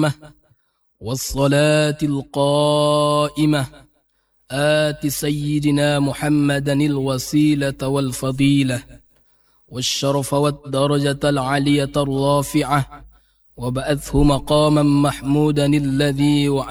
التامة والصلاة القائمة آت سيدنا محمدا الوسيلة والفضيلة والشرف والدرجة العالية الرافعة وبعثه مقاما محمودا الذي